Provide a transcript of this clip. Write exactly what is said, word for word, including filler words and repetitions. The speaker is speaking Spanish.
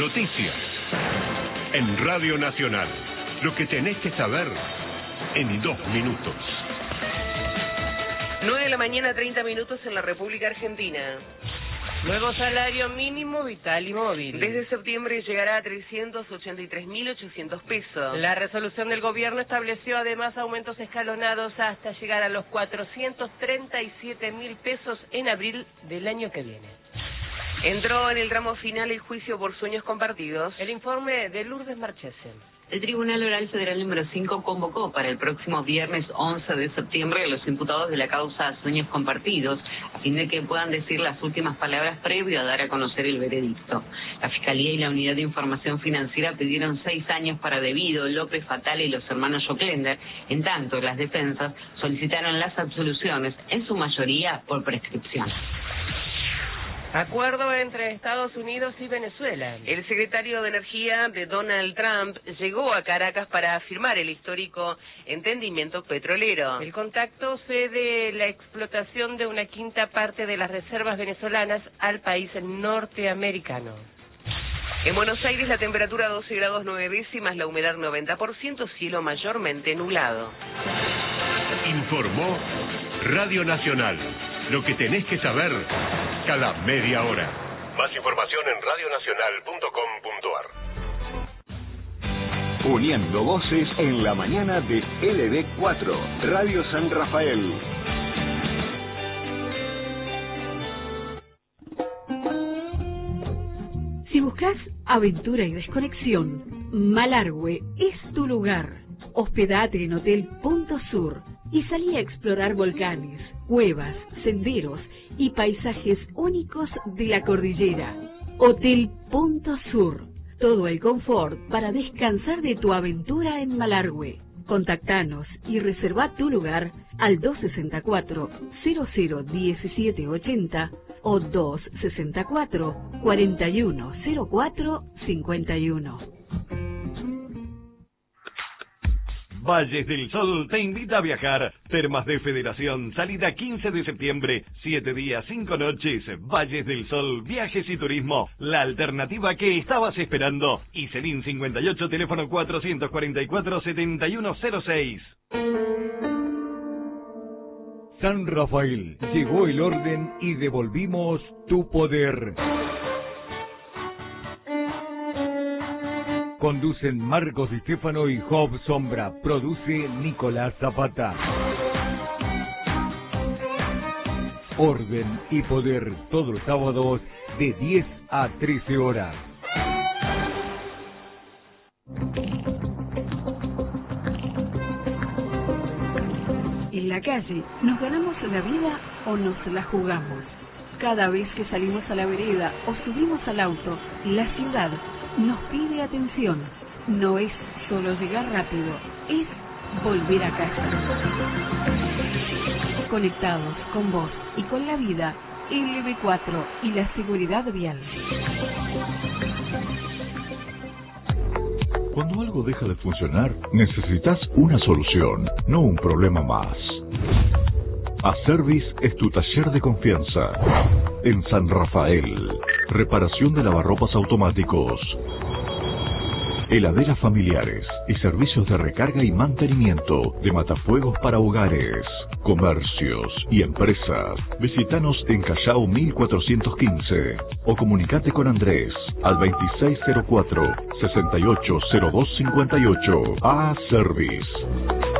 Noticias. En Radio Nacional. Lo que tenés que saber en dos minutos. nueve de la mañana, treinta minutos en la República Argentina. Nuevo salario mínimo vital y móvil. Desde septiembre llegará a trescientos ochenta y tres mil ochocientos pesos. La resolución del gobierno estableció además aumentos escalonados hasta llegar a los cuatrocientos treinta y siete mil pesos en abril del año que viene. Entró en el tramo final el juicio por sueños compartidos. El informe de Lourdes Marchesen. El Tribunal Oral Federal número cinco convocó para el próximo viernes once de septiembre a los imputados de la causa Sueños Compartidos, a fin de que puedan decir las últimas palabras previo a dar a conocer el veredicto. La Fiscalía y la Unidad de Información Financiera pidieron seis años para Devido, López Fatale y los hermanos Joclender. En tanto, las defensas solicitaron las absoluciones, en su mayoría por prescripción. Acuerdo entre Estados Unidos y Venezuela. El secretario de Energía de Donald Trump llegó a Caracas para firmar el histórico entendimiento petrolero. El contacto cede la explotación de una quinta parte de las reservas venezolanas al país norteamericano. En Buenos Aires la temperatura doce grados nueve décimas, la humedad noventa por ciento, cielo mayormente nublado. Informó Radio Nacional. Lo que tenés que saber cada media hora. Más información en radio nacional punto com punto a r. Uniendo voces en la mañana de L D cuatro, Radio San Rafael. Si buscas aventura y desconexión, Malargüe es tu lugar. Hospedate en Hotel Punto Sur y salí a explorar volcanes, cuevas, senderos y paisajes únicos de la cordillera. Hotel Punto Sur. Todo el confort para descansar de tu aventura en Malargüe. Contactanos y reserva tu lugar al dos seis cuatro, cero cero diecisiete ochenta o dos seis cuatro, cuarenta y uno cero cuatro cincuenta y uno. Valles del Sol te invita a viajar. Termas de Federación, salida quince de septiembre, siete días, cinco noches. Valles del Sol, viajes y turismo, la alternativa que estabas esperando. Iselín cincuenta y ocho, teléfono cuatrocientos cuarenta y cuatro, setenta y uno cero seis. San Rafael, llegó el orden y devolvimos tu poder. Conducen Marcos Di Stefano y Job Sombra. Produce Nicolás Zapata. Orden y poder, todos los sábados de diez a trece horas. En la calle, ¿nos ganamos la vida o nos la jugamos? Cada vez que salimos a la vereda o subimos al auto, la ciudad nos pide atención. No es solo llegar rápido, es volver a casa. Conectados con vos y con la vida, L B cuatro y la seguridad vial. Cuando algo deja de funcionar, necesitas una solución, no un problema más. Aservis es tu taller de confianza. En San Rafael. Reparación de lavarropas automáticos. Heladeras familiares y servicios de recarga y mantenimiento de matafuegos para hogares, comercios y empresas. Visítanos en Callao mil cuatrocientos quince o comunicate con Andrés al veintiséis cero cuatro, sesenta y ocho cero dos cincuenta y ocho. A Service.